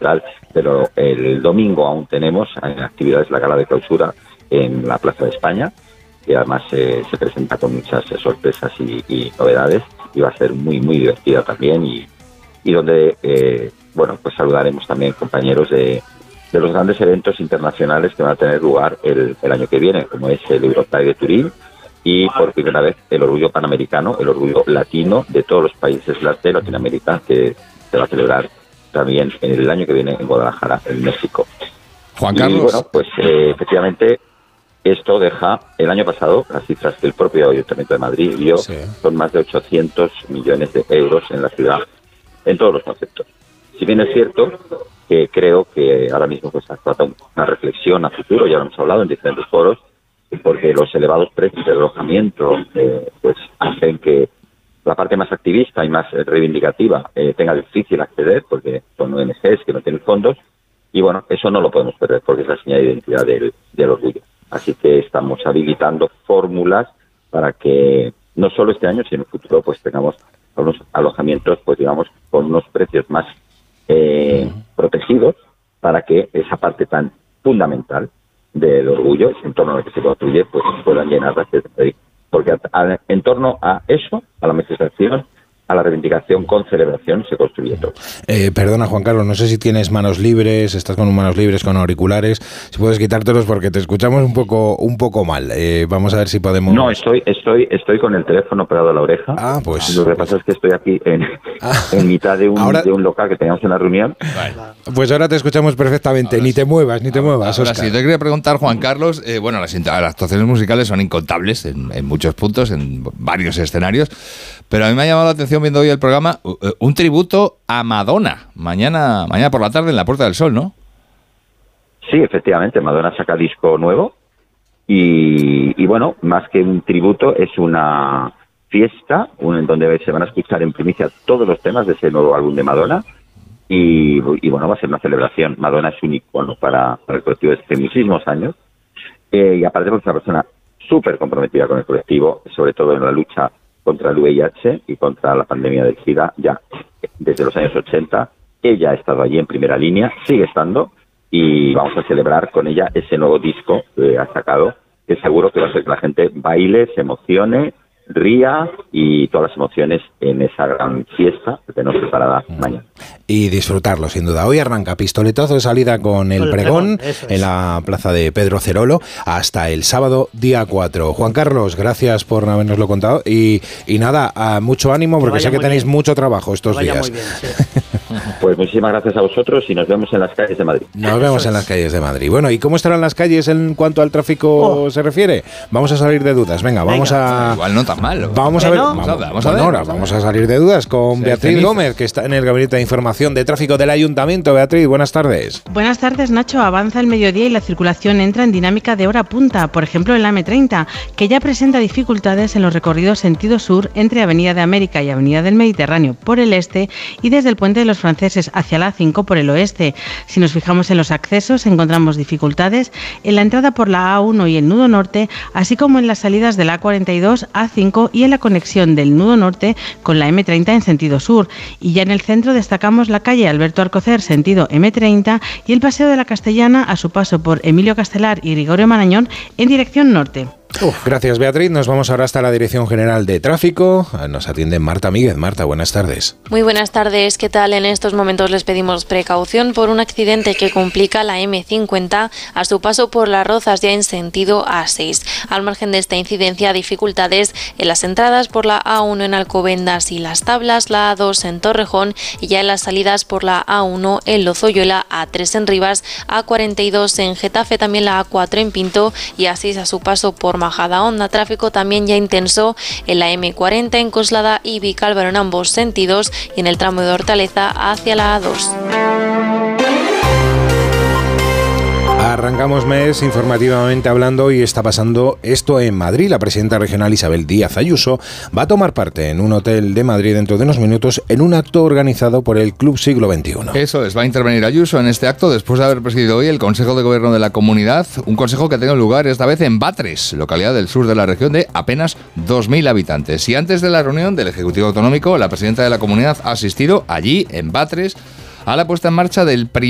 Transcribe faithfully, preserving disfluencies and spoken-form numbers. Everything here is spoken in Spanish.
central, pero el domingo aún tenemos actividades, la gala de clausura en la Plaza de España, que además eh, se presenta con muchas eh, sorpresas y, y novedades, y va a ser muy, muy divertida también, y, y donde, eh, bueno, pues saludaremos también compañeros de, de los grandes eventos internacionales que van a tener lugar el, el año que viene, como es el Europride de Turín, y por primera vez el orgullo panamericano, el orgullo latino de todos los países de Latinoamérica, que se va a celebrar también en el año que viene en Guadalajara, en México. Juan Carlos. Y bueno, pues eh, efectivamente esto deja, el año pasado, las cifras que el propio Ayuntamiento de Madrid dio, sí. son más de ochocientos millones de euros en la ciudad, en todos los conceptos. Si bien es cierto que creo que ahora mismo pues ha tratado una reflexión a futuro, ya lo hemos hablado en diferentes foros, porque los elevados precios de alojamiento eh, pues hacen que la parte más activista y más eh, reivindicativa eh, tenga difícil acceder, porque son O N Ges que no tienen fondos, y bueno, eso no lo podemos perder, porque es la señal de identidad del, del orgullo. Así que estamos habilitando fórmulas para que no solo este año, sino en el futuro, pues tengamos unos alojamientos, pues digamos, con unos precios más eh, protegidos, para que esa parte tan fundamental del orgullo, ese entorno en el que se construye, pues puedan llenar las ciudades de Madrid. Porque a, a, en torno a eso, a la manifestación, a la reivindicación con celebración, se construye todo. Eh, perdona, Juan Carlos, no sé si tienes manos libres, estás con manos libres, con auriculares, si puedes quitártelos porque te escuchamos un poco un poco mal. Eh, vamos a ver si podemos... No, estoy estoy estoy con el teléfono pegado a la oreja. Ah, pues... Lo que pasa es que estoy aquí en, ah, en mitad de un, ahora, de un local que teníamos una reunión. Vale. Pues ahora te escuchamos perfectamente, ahora ni te muevas, ni te ahora, muevas, ahora Óscar. Sí, te quería preguntar, Juan Carlos, eh, bueno, las, las actuaciones musicales son incontables en, en muchos puntos, en varios escenarios, pero a mí me ha llamado la atención viendo hoy el programa un tributo a Madonna, mañana mañana por la tarde en la Puerta del Sol, ¿no? Sí, efectivamente, Madonna saca disco nuevo y, y bueno, más que un tributo, es una fiesta un, en donde se van a escuchar en primicia todos los temas de ese nuevo álbum de Madonna y, y bueno, va a ser una celebración. Madonna es un icono para, para el colectivo desde hace muchísimos años eh, y aparte porque es una persona súper comprometida con el colectivo, sobre todo en la lucha contra el V I H y contra la pandemia del SIDA, ya desde los años ochenta. Ella ha estado allí en primera línea, sigue estando, y vamos a celebrar con ella ese nuevo disco que ha sacado, que seguro que va a hacer que la gente baile, se emocione, ría y todas las emociones en esa gran fiesta que tenemos preparada mañana. Y disfrutarlo, sin duda. Hoy arranca pistoletazo de salida con el, con el pregón, pregón en la plaza de Pedro Cerolo hasta el sábado día cuatro. Juan Carlos, gracias por habernoslo contado y, y nada, a mucho ánimo porque sé que tenéis bien. mucho trabajo estos que días. Muy bien, sí. Pues muchísimas gracias a vosotros y nos vemos en las calles de Madrid. Nos vemos en las calles de Madrid. Bueno, ¿y cómo estarán las calles en cuanto al tráfico oh. se refiere? Vamos a salir de dudas. Venga, Venga. vamos a... Igual no tan mal. Vamos a ver. No? Vamos, vamos, vamos, bueno, a ver, ahora, vamos a ver. vamos a salir de dudas con sí, Beatriz ceniza. Gómez, que está en el Gabinete de Información de Tráfico del Ayuntamiento. Beatriz, buenas tardes. Buenas tardes, Nacho. Avanza el mediodía y la circulación entra en dinámica de hora punta, por ejemplo en la eme treinta, que ya presenta dificultades en los recorridos sentido sur entre Avenida de América y Avenida del Mediterráneo por el este y desde el Puente de los Franceses hacia la A cinco por el oeste. Si nos fijamos en los accesos, encontramos dificultades en la entrada por la A uno y el nudo norte, así como en las salidas de la A cuarenta y dos, A cinco y en la conexión del nudo norte con la eme treinta en sentido sur. Y ya en el centro destacamos la calle Alberto Alcocer, sentido eme treinta, y el Paseo de la Castellana a su paso por Emilio Castelar y Gregorio Marañón en dirección norte. Uf, gracias, Beatriz. Nos vamos ahora hasta la Dirección General de Tráfico. Nos atiende Marta Míguez. Marta, buenas tardes. Muy buenas tardes. ¿Qué tal? En estos momentos les pedimos precaución por un accidente que complica la eme cincuenta a su paso por Las Rozas ya en sentido A seis. Al margen de esta incidencia, dificultades en las entradas por la A uno en Alcobendas y Las Tablas, la A dos en Torrejón y ya en las salidas por la A uno en Lozoyola, A tres en Rivas, A cuarenta y dos en Getafe, también la A cuatro en Pinto y A seis a su paso por Majadahonda. Tráfico también ya intenso en la eme cuarenta en Coslada y Vicálvaro en ambos sentidos y en el tramo de Hortaleza hacia la A dos. Arrancamos mes informativamente hablando y está pasando esto en Madrid. La presidenta regional Isabel Díaz Ayuso va a tomar parte en un hotel de Madrid dentro de unos minutos en un acto organizado por el Club Siglo veintiuno. Eso es, va a intervenir Ayuso en este acto después de haber presidido hoy el Consejo de Gobierno de la Comunidad, un consejo que ha tenido lugar esta vez en Batres, localidad del sur de la región de apenas dos mil habitantes. Y antes de la reunión del Ejecutivo Autonómico, la presidenta de la Comunidad ha asistido allí en Batres a la puesta en marcha del primer